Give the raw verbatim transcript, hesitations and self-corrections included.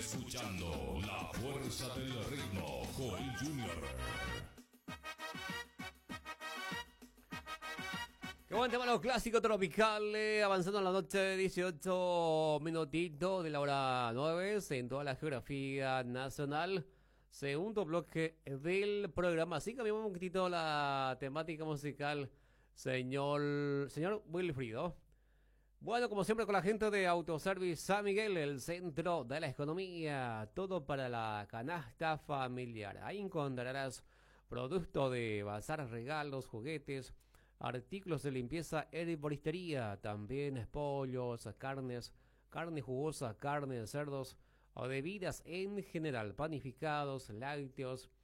escuchando La Fuerza del Ritmo, Joel Junior Qué buen tema, los clásicos tropicales, avanzando en la noche de dieciocho minutitos de la hora nueve en toda la geografía nacional. Segundo bloque del programa. Así cambiamos un poquitito la temática musical, señor, señor Wilfrido. Bueno, como siempre con la gente de Autoservice San Miguel, el centro de la economía, todo para la canasta familiar. Ahí encontrarás productos de bazar, regalos, juguetes, artículos de limpieza, herboristería, también pollos, carnes, carne jugosa, carne de cerdos o bebidas en general, panificados, lácteos,